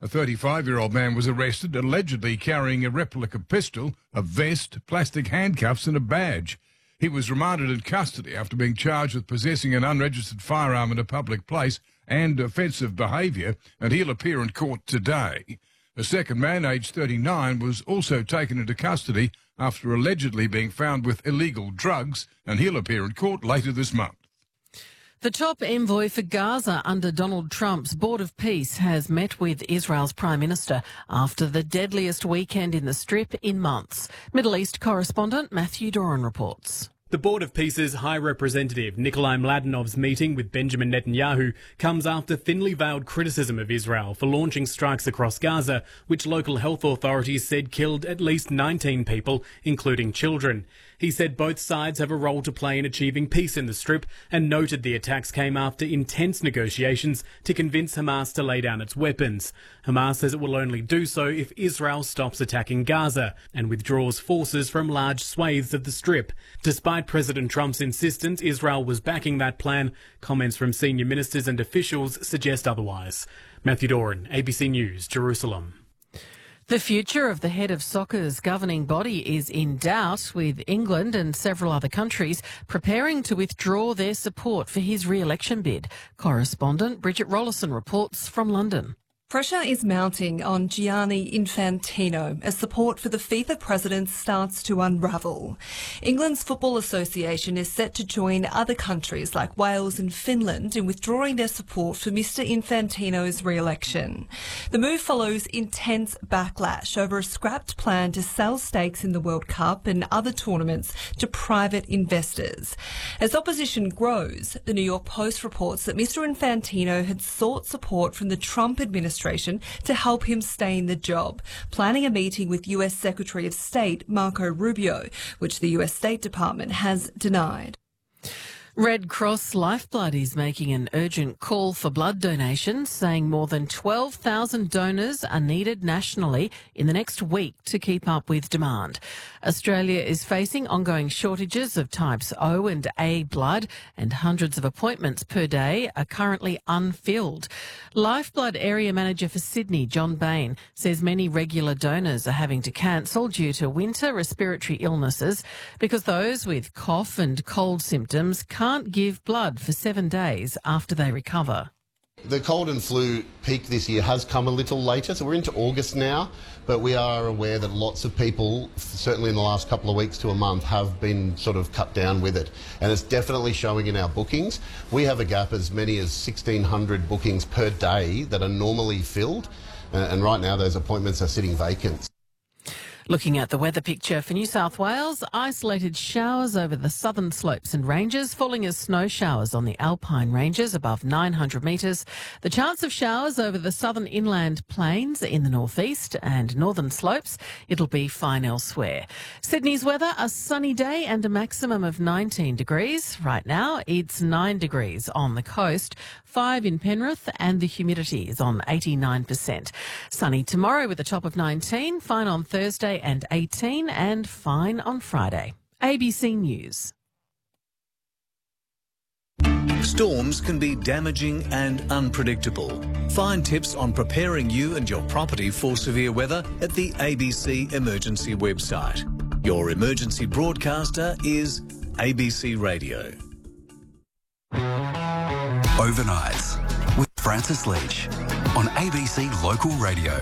A 35-year-old man was arrested, allegedly carrying a replica pistol, a vest, plastic handcuffs and a badge. He was remanded in custody after being charged with possessing an unregistered firearm in a public place and offensive behaviour, and he'll appear in court today. A second man, aged 39, was also taken into custody after allegedly being found with illegal drugs, and he'll appear in court later this month. The top envoy for Gaza under Donald Trump's Board of Peace has met with Israel's Prime Minister after the deadliest weekend in the Strip in months. Middle East correspondent Matthew Doran reports. The Board of Peace's High Representative Nikolai Mladenov's meeting with Benjamin Netanyahu comes after thinly veiled criticism of Israel for launching strikes across Gaza, which local health authorities said killed at least 19 people, including children. He said both sides have a role to play in achieving peace in the Strip and noted the attacks came after intense negotiations to convince Hamas to lay down its weapons. Hamas says it will only do so if Israel stops attacking Gaza and withdraws forces from large swathes of the Strip. Despite President Trump's insistence Israel was backing that plan, comments from senior ministers and officials suggest otherwise. Matthew Doran, ABC News, Jerusalem. The future of the head of soccer's governing body is in doubt, with England and several other countries preparing to withdraw their support for his re-election bid. Correspondent Bridget Rollison reports from London. Pressure is mounting on Gianni Infantino as support for the FIFA president starts to unravel. England's Football Association is set to join other countries like Wales and Finland in withdrawing their support for Mr Infantino's re-election. The move follows intense backlash over a scrapped plan to sell stakes in the World Cup and other tournaments to private investors. As opposition grows, the New York Post reports that Mr Infantino had sought support from the Trump administration to help him stay in the job, planning a meeting with US Secretary of State Marco Rubio, which the US State Department has denied. Red Cross Lifeblood is making an urgent call for blood donations, saying more than 12,000 donors are needed nationally in the next week to keep up with demand. Australia is facing ongoing shortages of types O and A blood, and hundreds of appointments per day are currently unfilled. Lifeblood Area Manager for Sydney, John Bain, says many regular donors are having to cancel due to winter respiratory illnesses because those with cough and cold symptoms can't give blood for 7 days after they recover. The cold and flu peak this year has come a little later, so we're into August now, but we are aware that lots of people, certainly in the last couple of weeks to a month, have been sort of cut down with it. And it's definitely showing in our bookings. We have a gap as many as 1,600 bookings per day that are normally filled, and right now those appointments are sitting vacant. Looking at the weather picture for New South Wales, isolated showers over the southern slopes and ranges, falling as snow showers on the alpine ranges above 900 metres. The chance of showers over the southern inland plains in the northeast and northern slopes. It'll be fine elsewhere. Sydney's weather, a sunny day and a maximum of 19 degrees. Right now, it's 9 degrees on the coast, 5 in Penrith, and the humidity is on 89%. Sunny tomorrow with a top of 19, fine on Thursday and 18, and fine on Friday. ABC News. Storms can be damaging and unpredictable. Find tips on preparing you and your property for severe weather at the ABC Emergency website. Your emergency broadcaster is ABC Radio. Overnights with Francis Leach on ABC Local Radio.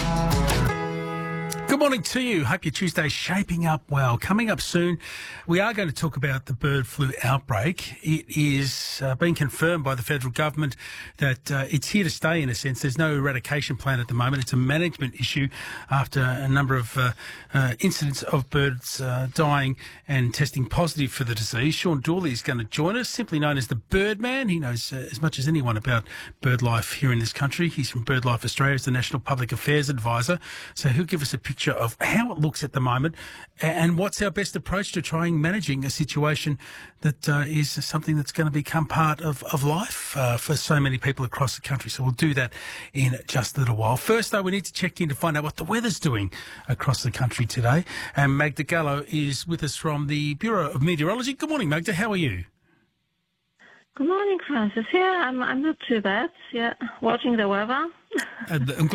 Good morning to you. Hope your Tuesday's shaping up well. Coming up soon, we are going to talk about the bird flu outbreak. It is being confirmed by the federal government that it's here to stay, in a sense. There's no eradication plan at the moment. It's a management issue after a number of incidents of birds dying and testing positive for the disease. Sean Dooley is going to join us, simply known as the Birdman. He knows as much as anyone about bird life here in this country. He's from BirdLife Australia as the National Public Affairs Advisor. So he'll give us a picture of how it looks at the moment and what's our best approach to trying managing a situation that is something that's going to become part of life for so many people across the country. So we'll do that in just a little while. First, though, we need to check in to find out what the weather's doing across the country today. And Magda Gallo is with us from the Bureau of Meteorology. Good morning, Magda. How are you? Good morning, Francis. Yeah, I'm not too bad. Yeah, watching the weather. I'm glad